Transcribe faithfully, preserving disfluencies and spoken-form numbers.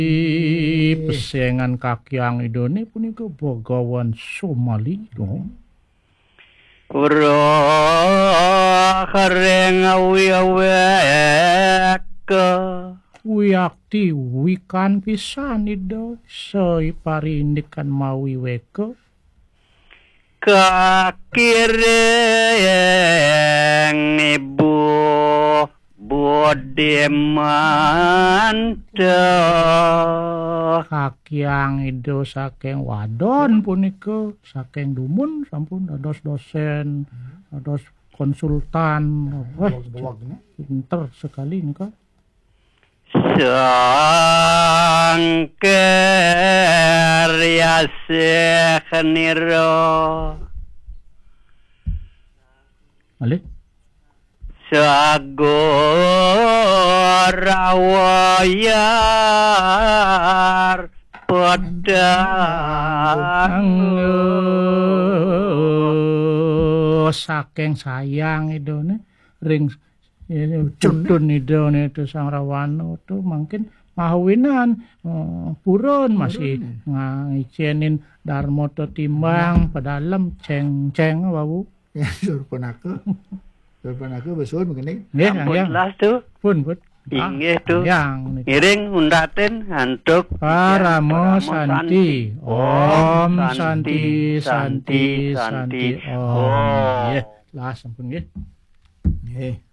pesengan kakyang idone punika Bagawan Somalilo. Ura kareng awek Wiakti wikan pisan ido soi parindikan mawi weke kakireng ibu bodemanta kakyang ido saking wadon punika saking dumun sampun dados dosen dados konsultan wah pinter sekali nika sangker yasekhniro Alik sagorawayar pedang saking sayang idone ring cudun idone itu sang Rawano tuh mungkin mahawinan uh, purun masih ngicienin Darmo timbang pedalem ceng-ceng wawu ya surpun aku surpun aku besun begini nggih ampun las tuh pun pun inggih tuh yang ngiring undaten hantuk Paramo Santi Om Santi Santi Santi Om nggih las sampun nggih nggih